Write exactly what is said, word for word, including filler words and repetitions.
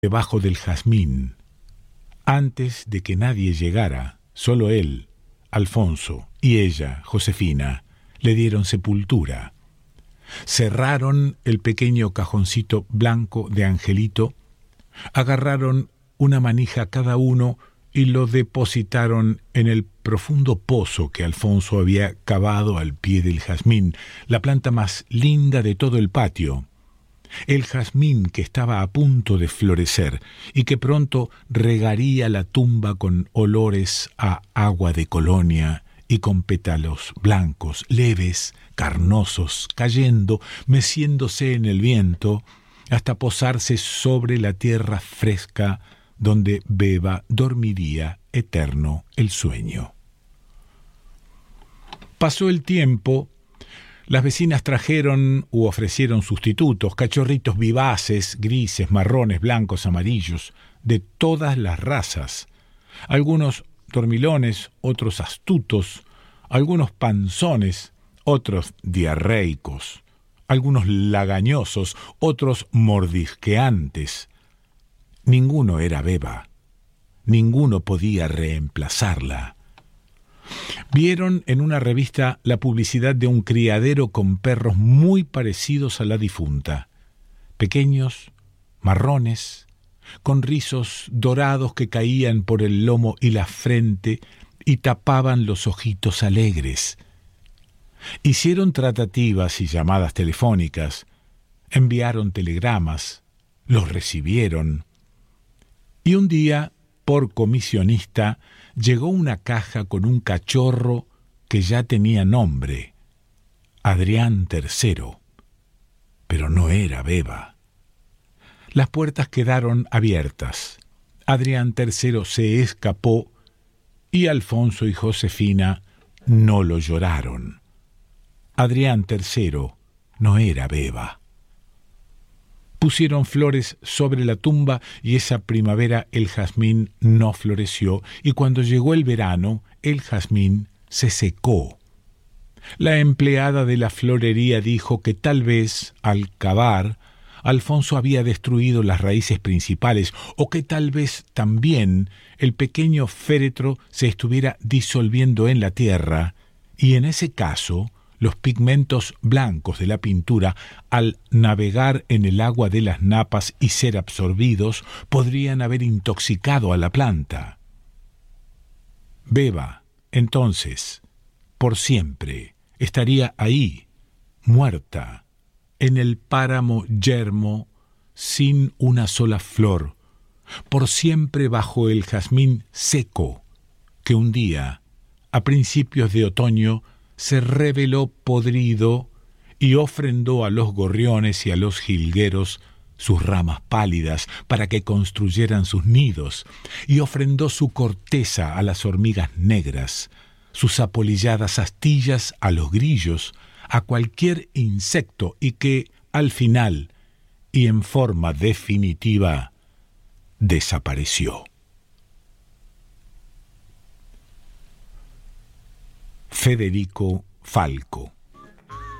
debajo del jazmín. Antes de que nadie llegara, solo él, Alfonso, y ella, Josefina, le dieron sepultura. Cerraron el pequeño cajoncito blanco de Angelito, agarraron una manija cada uno y lo depositaron en el profundo pozo que Alfonso había cavado al pie del jazmín, la planta más linda de todo el patio. El jazmín que estaba a punto de florecer y que pronto regaría la tumba con olores a agua de colonia y con pétalos blancos, leves, carnosos, cayendo, meciéndose en el viento, hasta posarse sobre la tierra fresca donde Beba dormiría eterno el sueño. Pasó el tiempo. Las vecinas trajeron u ofrecieron sustitutos, cachorritos vivaces, grises, marrones, blancos, amarillos, de todas las razas. Algunos dormilones, otros astutos, algunos panzones, otros diarreicos, algunos lagañosos, otros mordisqueantes. Ninguno era Beba, ninguno podía reemplazarla. Vieron en una revista la publicidad de un criadero con perros muy parecidos a la difunta, pequeños, marrones, con rizos dorados que caían por el lomo y la frente y tapaban los ojitos alegres. Hicieron tratativas y llamadas telefónicas, enviaron telegramas, los recibieron, y un día, por comisionista, llegó una caja con un cachorro que ya tenía nombre, Adrián tercero, pero no era Beba. Las puertas quedaron abiertas. Adrián tercero se escapó y Alfonso y Josefina no lo lloraron. Adrián tercero no era Beba. Pusieron flores sobre la tumba y esa primavera el jazmín no floreció y cuando llegó el verano el jazmín se secó. La empleada de la florería dijo que tal vez al cavar Alfonso había destruido las raíces principales o que tal vez también el pequeño féretro se estuviera disolviendo en la tierra y en ese caso los pigmentos blancos de la pintura, al navegar en el agua de las napas y ser absorbidos, podrían haber intoxicado a la planta. Beba, entonces, por siempre, estaría ahí, muerta, en el páramo yermo, sin una sola flor, por siempre bajo el jazmín seco, que un día, a principios de otoño, se reveló podrido y ofrendó a los gorriones y a los jilgueros sus ramas pálidas para que construyeran sus nidos, y ofrendó su corteza a las hormigas negras, sus apolilladas astillas a los grillos, a cualquier insecto, y que, al final, y en forma definitiva, desapareció. Federico Falco.